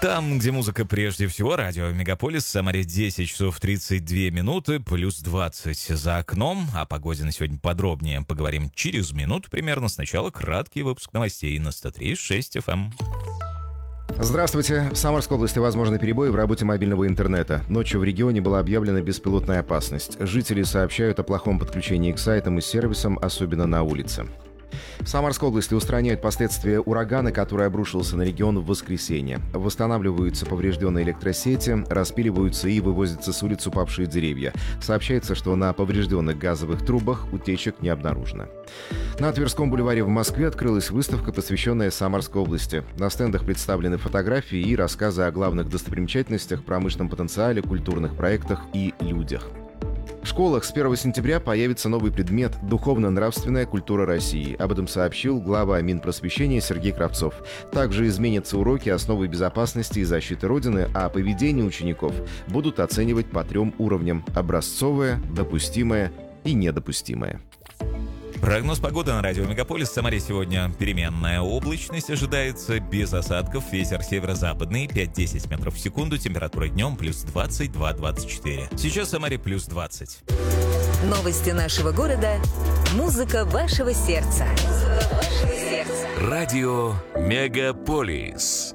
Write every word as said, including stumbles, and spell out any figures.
Там, где музыка прежде всего, радио Мегаполис, Самаре десять часов тридцать две минуты, плюс двадцать за окном. О погоде на сегодня подробнее поговорим через минуту примерно. Сначала краткий выпуск новостей на сто три и шесть эф эм. Здравствуйте. В Самарской области возможны перебои в работе мобильного интернета. Ночью в регионе была объявлена беспилотная опасность. Жители сообщают о плохом подключении к сайтам и сервисам, особенно на улице. В Самарской области устраняют последствия урагана, который обрушился на регион в воскресенье. Восстанавливаются поврежденные электросети, распиливаются и вывозятся с улиц упавшие деревья. Сообщается, что на поврежденных газовых трубах утечек не обнаружено. На Тверском бульваре в Москве открылась выставка, посвященная Самарской области. На стендах представлены фотографии и рассказы о главных достопримечательностях, промышленном потенциале, культурных проектах и людях. В школах с первого сентября появится новый предмет «Духовно-нравственная культура России». Об этом сообщил глава Минпросвещения Сергей Кравцов. Также изменятся уроки основы безопасности и защиты Родины, а поведение учеников будут оценивать по трем уровням: образцовое, допустимое и недопустимое. Прогноз погоды на радио Мегаполис. В Самаре сегодня переменная облачность ожидается, без осадков. Ветер северо-западный, пять-десять метров в секунду. Температура днем плюс двадцать два - двадцать четыре. Сейчас в Самаре плюс двадцать. Новости нашего города. Музыка вашего сердца. Музыка вашего сердца. Радио Мегаполис.